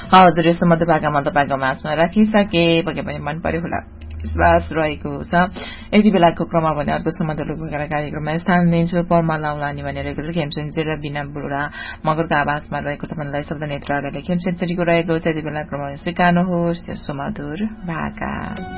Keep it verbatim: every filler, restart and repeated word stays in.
हजुर यस्तो मध्यभागमा तपाईँको माझमा राखिसके पक्कै पनि मन पर्यो होला विश्वास रहेको छ। यति बेलाको क्रममा भने अर्को सुमधुर कार्यक्रममा स्थान दिन्छु। परमा लाउलानी भने रहेको छ खेमसेन्चुरी र बिना बुढा मगरको आवाजमा रहेको तपाईँलाई शब्द नेत्रले खेमसेन्चुरीको रहेको छ। यति बेला क्रममा स्वीकार्नुहोस् सुमधुर भाका।